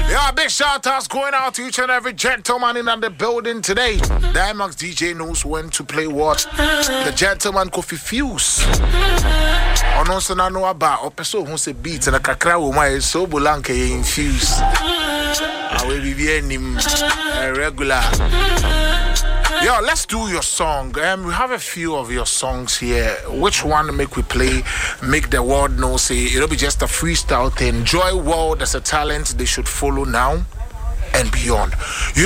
Yeah, big shout outs going out to each and every gentleman in the building today. Dimax DJ knows when to play what. The gentleman Kofi Fuse. Onoso na no aba opeso hu se beat na kakra wo mai so bolanke infuse. Awe bibi enim regular. Yo, let's do your song. We have a few of your songs here. Which one make we play? Make the world know. Say it'll be just a freestyle thing. Joy World as a talent they should follow now and beyond.